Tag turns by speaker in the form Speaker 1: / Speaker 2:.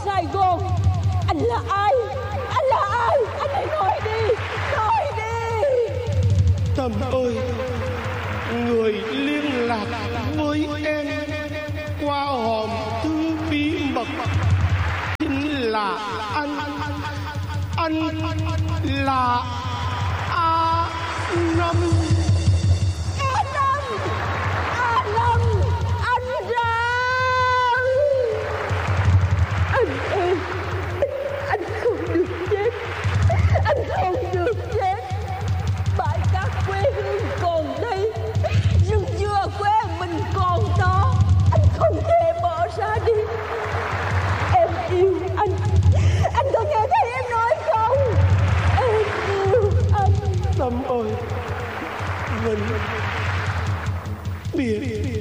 Speaker 1: Sài Gòn. Anh là ai? Anh là ai? Anh hãy nói đi. Nói đi.
Speaker 2: Tâm ơi, người liên lạc với em qua hòm thư bí mật chính là anh là A5.
Speaker 1: A5, anh ra. Anh ơi, anh không được chết. Anh không được chết. Bãi cát quê hương còn đây, rừng dừa quê mình còn đó. Anh không thể bỏ ra đi. Em yêu anh. Anh có nghe thấy em nói không? Em yêu anh.
Speaker 2: Tâm ơi, mình biệt